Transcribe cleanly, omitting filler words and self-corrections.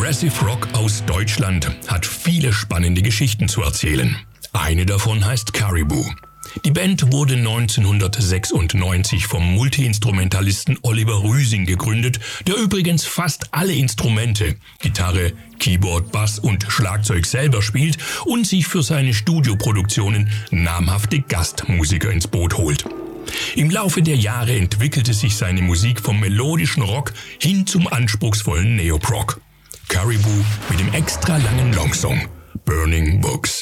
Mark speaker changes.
Speaker 1: Progressive Rock aus Deutschland hat viele spannende Geschichten zu erzählen. Eine davon heißt Caribou. Die Band wurde 1996 vom Multiinstrumentalisten Oliver Rüsing gegründet, der übrigens fast alle Instrumente, Gitarre, Keyboard, Bass und Schlagzeug selber spielt und sich für seine Studioproduktionen namhafte Gastmusiker ins Boot holt. Im Laufe der Jahre entwickelte sich seine Musik vom melodischen Rock hin zum anspruchsvollen Neoprog. Caribou mit dem extra langen Longsong Burning Books.